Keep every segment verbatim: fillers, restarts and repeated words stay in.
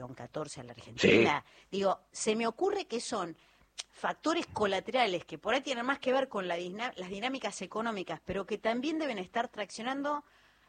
llega un catorce a la Sí. Argentina. Digo, se me ocurre que son factores colaterales que por ahí tienen más que ver con la dina- las dinámicas económicas, pero que también deben estar traccionando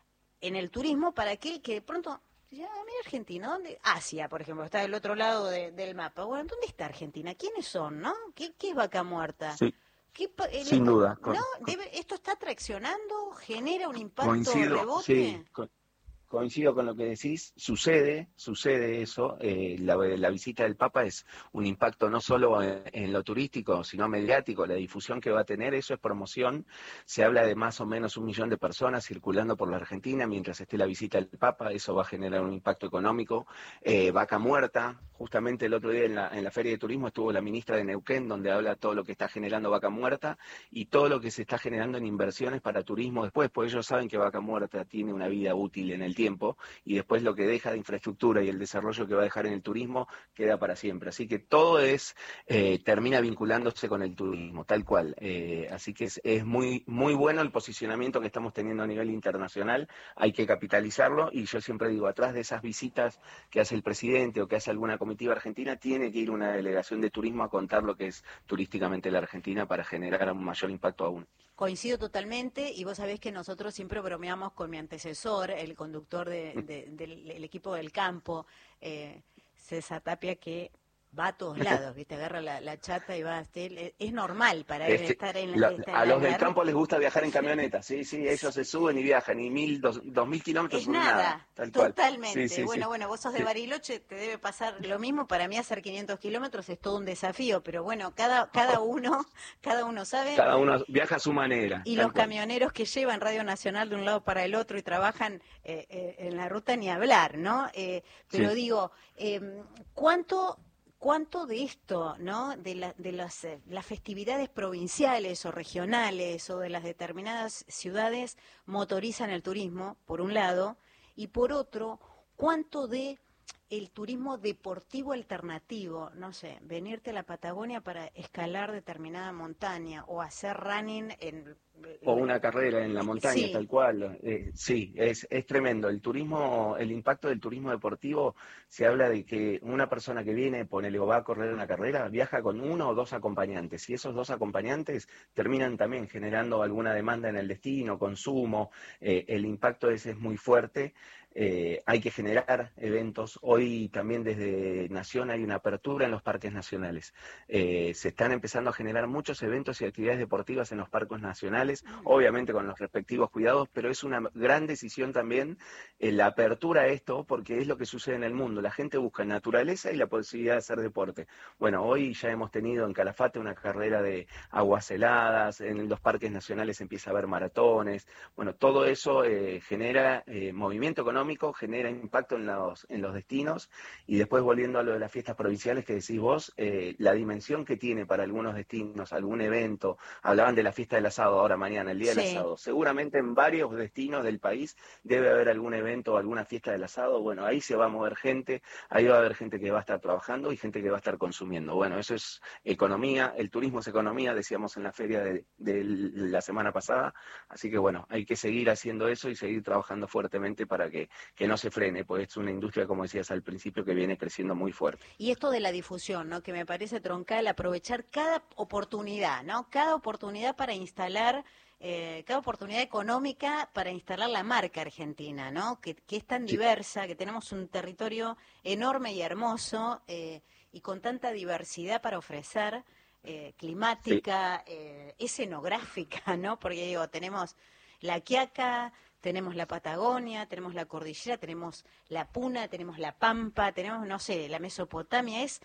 en el turismo para aquel que de pronto dice, ah, mira Argentina, ¿dónde? Asia, por ejemplo, está del otro lado de- del mapa. Bueno, ¿dónde está Argentina? ¿Quiénes son, no? ¿Qué, qué es Vaca Muerta? Sí, ¿Qué pa- el- sin duda. ¿No? Co- co- Debe, ¿esto está traccionando? ¿Genera un impacto coincido, sí. rebote? co- Coincido con lo que decís, sucede, sucede eso, eh, la, la visita del Papa es un impacto no solo en, en lo turístico, sino mediático, la difusión que va a tener, eso es promoción, se habla de más o menos un millón de personas circulando por la Argentina mientras esté la visita del Papa, eso va a generar un impacto económico, eh, Vaca Muerta, justamente el otro día en la, en la Feria de Turismo estuvo la ministra de Neuquén, donde habla todo lo que está generando Vaca Muerta y todo lo que se está generando en inversiones para turismo después, porque ellos saben que Vaca Muerta tiene una vida útil en el tiempo y después lo que deja de infraestructura y el desarrollo que va a dejar en el turismo queda para siempre. Así que todo es eh, termina vinculándose con el turismo, tal cual. Eh, así que es, es muy, muy bueno el posicionamiento que estamos teniendo a nivel internacional, hay que capitalizarlo y yo siempre digo, atrás de esas visitas que hace el presidente o que hace alguna comitiva argentina, tiene que ir una delegación de turismo a contar lo que es turísticamente la Argentina para generar un mayor impacto aún. Coincido totalmente y vos sabés que nosotros siempre bromeamos con mi antecesor, el conductor de, de, del el equipo del campo, eh, César Tapia, que va a todos lados, ¿viste? Agarra la, la chata y va hasta él. Es normal para él Este, estar en, la, estar a en los del la ruta. campo les gusta viajar en camioneta, sí, sí, ellos se suben y viajan, y mil, dos, dos mil kilómetros Es son nada, nada, tal cual. Sí, totalmente. sí, sí, Bueno, bueno, vos sos de sí. Bariloche, te debe pasar lo mismo. Para mí hacer quinientos kilómetros es todo un desafío, pero bueno, cada, cada uno, cada uno sabe. Cada uno viaja a su manera, Y tal los cual. camioneros que llevan Radio Nacional de un lado para el otro y trabajan eh, eh, en la ruta ni hablar, ¿no? Eh, pero Sí. digo, eh, ¿cuánto, cuánto de esto, ¿no? De, la, de las, eh, las festividades provinciales o regionales o de las determinadas ciudades motorizan el turismo, por un lado, y por otro, ¿cuánto de el turismo deportivo alternativo, no sé, venirte a la Patagonia para escalar determinada montaña o hacer running en... O una carrera en la montaña, Sí, tal cual. Eh, sí, es, es tremendo. El turismo, el impacto del turismo deportivo, se habla de que una persona que viene, ponele o va a correr una carrera, viaja con uno o dos acompañantes. Y esos dos acompañantes terminan también generando alguna demanda en el destino, consumo. Eh, el impacto ese es muy fuerte. Eh, hay que generar eventos. Hoy también desde Nación hay una apertura en los parques nacionales. Eh, se están empezando a generar muchos eventos y actividades deportivas en los parques nacionales, obviamente con los respectivos cuidados, pero es una gran decisión también eh, la apertura a esto, porque es lo que sucede en el mundo. La gente busca naturaleza y la posibilidad de hacer deporte. Bueno, hoy ya hemos tenido en Calafate una carrera de aguas heladas, en los parques nacionales empieza a haber maratones. Bueno, todo eso eh, genera eh, movimiento económico, genera impacto en los, en los destinos y después volviendo a lo de las fiestas provinciales que decís vos, eh, la dimensión que tiene para algunos destinos, algún evento, hablaban de la fiesta del asado ahora mañana, el día del sí. asado, seguramente en varios destinos del país debe haber algún evento o alguna fiesta del asado, bueno, ahí se va a mover gente, ahí va a haber gente que va a estar trabajando y gente que va a estar consumiendo, bueno, eso es economía, el turismo es economía, decíamos en la feria de, de la semana pasada, así que bueno, hay que seguir haciendo eso y seguir trabajando fuertemente para que, que no se frene, pues es una industria, como decías al principio, que viene creciendo muy fuerte. Y esto de la difusión, ¿no? Que me parece troncal, aprovechar cada oportunidad, ¿no? Cada oportunidad para instalar, eh, cada oportunidad económica para instalar la marca argentina, ¿no? Que, que es tan Sí, diversa, que tenemos un territorio enorme y hermoso eh, y con tanta diversidad para ofrecer, eh, sí. climática, eh, escenográfica, ¿no? Porque digo, tenemos la Quiaca, tenemos la Patagonia, tenemos la cordillera, tenemos la Puna, tenemos la Pampa, tenemos, no sé, la Mesopotamia. Es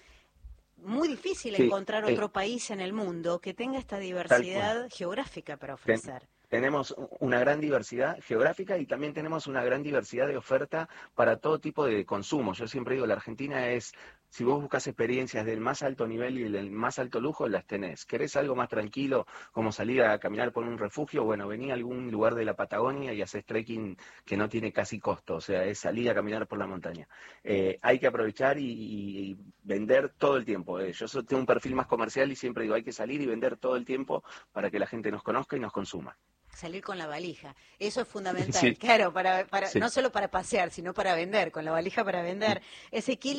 muy difícil Sí, encontrar eh, otro país en el mundo que tenga esta tal cual. diversidad geográfica para Ten- ofrecer. tenemos una gran diversidad geográfica y también tenemos una gran diversidad de oferta para todo tipo de consumo. Yo siempre digo, la Argentina es, si vos buscas experiencias del más alto nivel y del más alto lujo, las tenés. ¿Querés algo más tranquilo, como salir a caminar por un refugio? Bueno, vení a algún lugar de la Patagonia y haces trekking que no tiene casi costo, o sea, es salir a caminar por la montaña. Eh, hay que aprovechar y, y- y vender todo el tiempo. Eh. Yo so- tengo un perfil más comercial y siempre digo, hay que salir y vender todo el tiempo para que la gente nos conozca y nos consuma. Salir con la valija, eso es fundamental, Sí, claro, para, para, sí. no solo para pasear, sino para vender, con la valija para vender. Ezequiel,